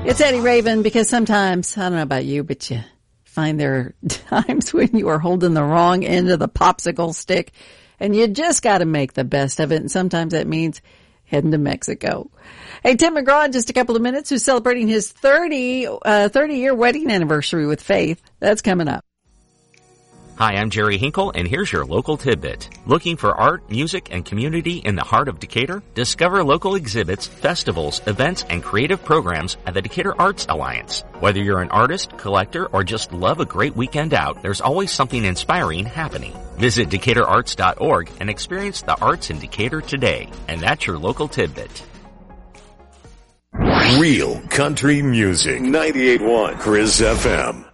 It's Eddie Raven, because sometimes, I don't know about you, but you find there are times when you are holding the wrong end of the popsicle stick and you just got to make the best of it. And sometimes that means heading to Mexico. Hey, Tim McGraw in just a couple of minutes, who's celebrating his 30-year wedding anniversary with Faith. That's coming up. Hi, I'm Jerry Hinkle, and here's your local tidbit. Looking for art, music, and community in the heart of Decatur? Discover local exhibits, festivals, events, and creative programs at the Decatur Arts Alliance. Whether you're an artist, collector, or just love a great weekend out, there's always something inspiring happening. Visit DecaturArts.org and experience the arts in Decatur today. And that's your local tidbit. Real country music. 98.1 Chris FM.